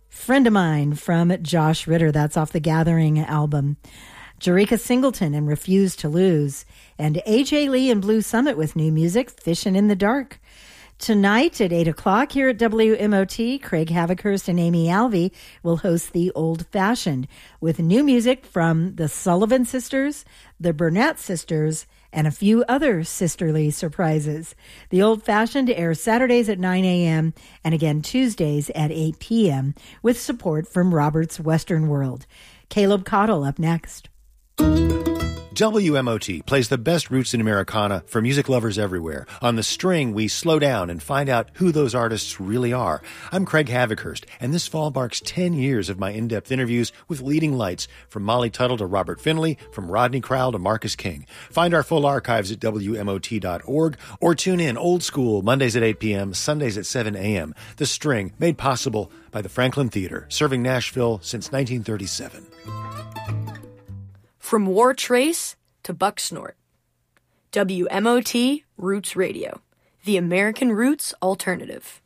Friend of Mine from Josh Ritter. That's off the Gathering album. Jericka Singleton and Refuse to Lose. And AJ Lee and Blue Summit with new music, Fishin' in the Dark. Tonight at 8 o'clock here at WMOT, Craig Havikhurst and Amy Alvey will host The Old Fashioned with new music from the Sullivan Sisters, the Burnett Sisters, and a few other sisterly surprises. The Old Fashioned airs Saturdays at 9 a.m. and again Tuesdays at 8 p.m. with support from Robert's Western World. Caleb Cottle up next. WMOT plays the best roots in Americana for music lovers everywhere. On The String, we slow down and find out who those artists really are. I'm Craig Havikhurst, and this fall marks 10 years of my in-depth interviews with leading lights, from Molly Tuttle to Robert Finley, from Rodney Crowell to Marcus King. Find our full archives at WMOT.org or tune in old school Mondays at 8 p.m., Sundays at 7 a.m. The String, made possible by the Franklin Theater, serving Nashville since 1937. From War Trace to Bucksnort. WMOT Roots Radio, the American Roots Alternative.